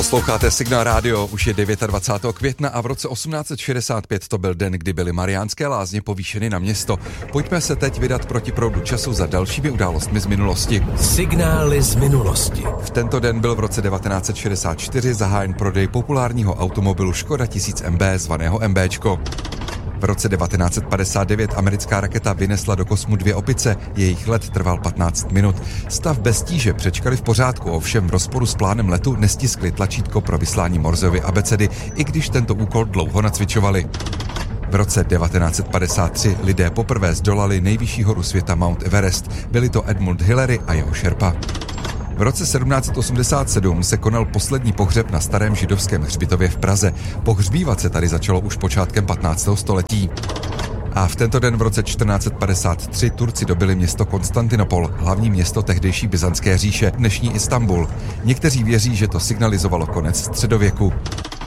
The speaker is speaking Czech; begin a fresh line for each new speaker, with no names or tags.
Posloucháte Signál Radio, už je 29. května a v roce 1865 to byl den, kdy byly Mariánské Lázně povýšeny na město. Pojďme se teď vydat proti proudu času za dalšími událostmi z minulosti.
Signály z minulosti.
V tento den byl v roce 1964 zahájen prodej populárního automobilu Škoda 1000 MB zvaného MBčko. V roce 1959 americká raketa vynesla do kosmu 2 opice, jejich let trval 15 minut. Stav bez tíže přečkali v pořádku, ovšem v rozporu s plánem letu nestiskli tlačítko pro vyslání Morsovy abecedy, i když tento úkol dlouho nacvičovali. V roce 1953 lidé poprvé zdolali nejvyšší horu světa Mount Everest. Byli to Edmund Hillary a jeho šerpa. V roce 1787 se konal poslední pohřeb na starém židovském hřbitově v Praze. Pohřbívat se tady začalo už počátkem 15. století. A v tento den v roce 1453 Turci dobyli město Konstantinopol, hlavní město tehdejší byzantské říše, dnešní Istanbul. Někteří věří, že to signalizovalo konec středověku.